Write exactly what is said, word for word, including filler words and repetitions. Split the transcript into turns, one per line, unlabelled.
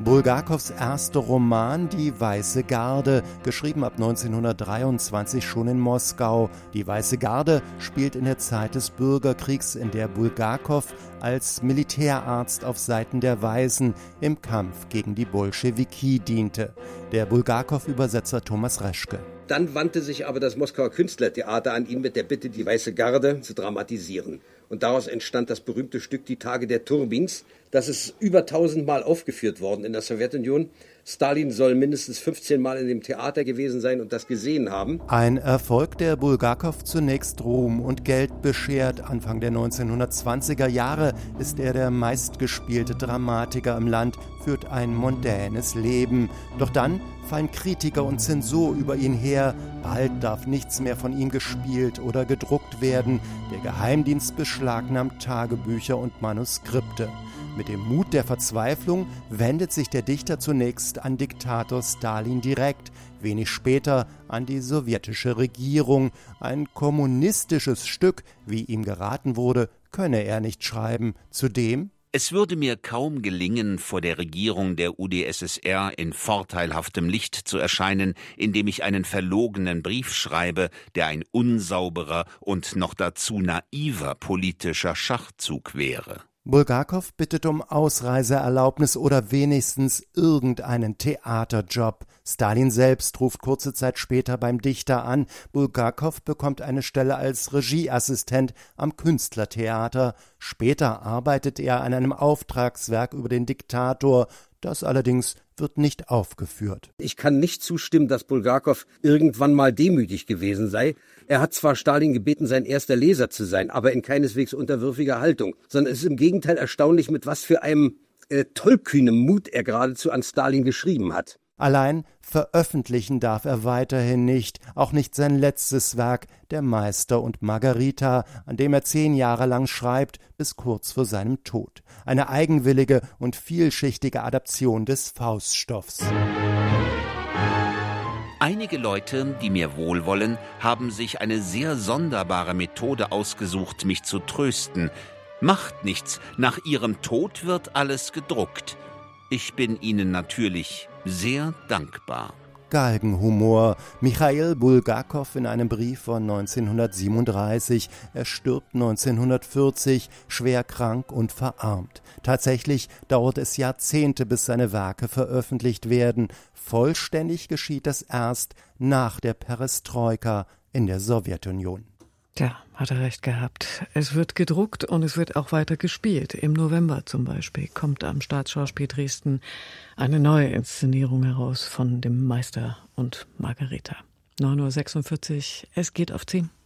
Bulgakows erster Roman »Die Weiße Garde«, geschrieben ab neunzehnhundertdreiundzwanzig schon in Moskau. Die Weiße Garde spielt in der Zeit des Bürgerkriegs, in der Bulgakow als Militärarzt auf Seiten der Weißen im Kampf gegen die Bolschewiki diente. Der Bulgakow-Übersetzer Thomas Reschke.
Dann wandte sich aber das Moskauer Künstlertheater an ihn mit der Bitte, die Weiße Garde zu dramatisieren. Und daraus entstand das berühmte Stück »Die Tage der Turbins«. Das ist über tausendmal aufgeführt worden in der Sowjetunion. Stalin soll mindestens fünfzehn Mal in dem Theater gewesen sein und das gesehen haben.
Ein Erfolg, der Bulgakow zunächst Ruhm und Geld beschert. Anfang der neunzehnhundertzwanziger Jahre ist er der meistgespielte Dramatiker im Land, führt ein mondänes Leben. Doch dann fallen Kritiker und Zensur über ihn her. Bald darf nichts mehr von ihm gespielt oder gedruckt werden. Der Geheimdienst beschlagnahmt Tagebücher und Manuskripte. Mit dem Mut der Verzweiflung wendet sich der Dichter zunächst an Diktator Stalin direkt, wenig später an die sowjetische Regierung. Ein kommunistisches Stück, wie ihm geraten wurde, könne er nicht schreiben. Zudem:
Es würde mir kaum gelingen, vor der Regierung der U d S S R in vorteilhaftem Licht zu erscheinen, indem ich einen verlogenen Brief schreibe, der ein unsauberer und noch dazu naiver politischer Schachzug wäre.
Bulgakow bittet um Ausreiseerlaubnis oder wenigstens irgendeinen Theaterjob. Stalin selbst ruft kurze Zeit später beim Dichter an. Bulgakow bekommt eine Stelle als Regieassistent am Künstlertheater. Später arbeitet er an einem Auftragswerk über den Diktator. Das allerdings wird nicht aufgeführt.
Ich kann nicht zustimmen, dass Bulgakow irgendwann mal demütig gewesen sei. Er hat zwar Stalin gebeten, sein erster Leser zu sein, aber in keineswegs unterwürfiger Haltung, sondern es ist im Gegenteil erstaunlich, mit was für einem äh, tollkühnen Mut er geradezu an Stalin geschrieben hat.
Allein veröffentlichen darf er weiterhin nicht, auch nicht sein letztes Werk, Der Meister und Margarita, an dem er zehn Jahre lang schreibt, bis kurz vor seinem Tod. Eine eigenwillige und vielschichtige Adaption des Fauststoffs.
Einige Leute, die mir wohlwollen, haben sich eine sehr sonderbare Methode ausgesucht, mich zu trösten. Macht nichts, nach ihrem Tod wird alles gedruckt. Ich bin ihnen natürlich sehr dankbar.
Galgenhumor. Michail Bulgakow in einem Brief von neunzehnhundertsiebenunddreißig. Er stirbt neunzehnhundertvierzig, schwer krank und verarmt. Tatsächlich dauert es Jahrzehnte, bis seine Werke veröffentlicht werden. Vollständig geschieht das erst nach der Perestroika in der Sowjetunion.
Tja, hat er recht gehabt. Es wird gedruckt und es wird auch weiter gespielt. Im November zum Beispiel kommt am Staatsschauspiel Dresden eine neue Inszenierung heraus von dem Meister und Margarita. neun Uhr sechsundvierzig, es geht auf zehn.